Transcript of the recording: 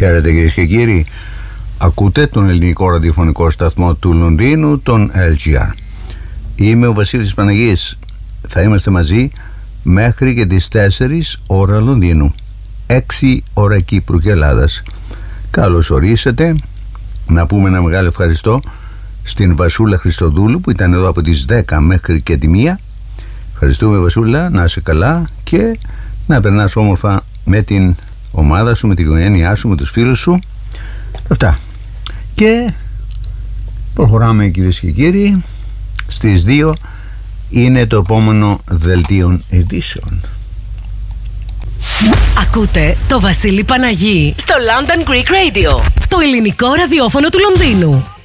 Χαίρετε κυρίες και κύριοι. Ακούτε τον ελληνικό ραδιοφωνικό σταθμό του Λονδίνου, τον LGR. Είμαι ο Βασίλης Παναγής. Θα είμαστε μαζί μέχρι και τις 4 ώρα Λονδίνου, 6 ώρα Κύπρου και Ελλάδας. Καλώς ορίσατε. Να πούμε ένα μεγάλο ευχαριστώ στην Βασούλα Χριστοδούλου που ήταν εδώ από τις 10 μέχρι και τη 1. Ευχαριστούμε Βασούλα, να είσαι καλά και να περνάς όμορφα με την ομάδα σου, με την οικογένειά σου, με τους φίλους σου. Αυτά. Και προχωράμε κυρίες και κύριοι. Στις 2 είναι το επόμενο δελτίο ειδήσεων. Ακούτε το Βασίλη Παναγή στο London Greek Radio, το ελληνικό ραδιόφωνο του Λονδίνου.